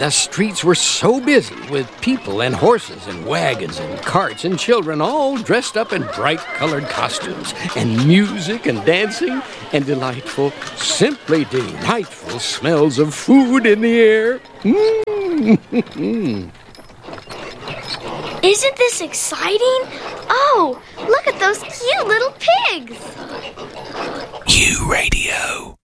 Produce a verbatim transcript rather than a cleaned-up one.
the streets were so busy with people and horses and wagons and carts and children all dressed up in bright-colored costumes and music and dancing and delightful, simply delightful smells of food in the air. Mm. Isn't this exciting? Oh, look at those cute little pigs. U Radio.